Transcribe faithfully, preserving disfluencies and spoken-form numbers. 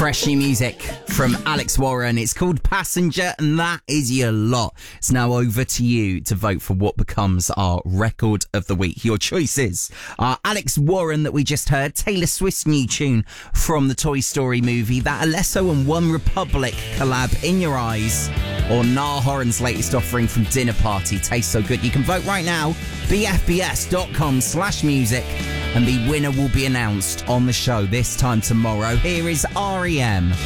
Fresh new music from Alex Warren. It's called Passenger, and that is your lot. It's now over to you to vote for what becomes our record of the week. Your choices are Alex Warren that we just heard, Taylor Swift's new tune from the Toy Story movie, that Alesso and One Republic collab, In Your Eyes, or Niall Horan's latest offering from Dinner Party, Tastes So Good. You can vote right now, bfbs.com slash music, and the winner will be announced on the show this time tomorrow. Here is R E M.